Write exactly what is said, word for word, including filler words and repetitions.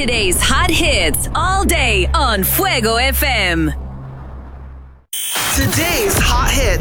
Today's hot hits all day on Fuego F M. Today's hot hits.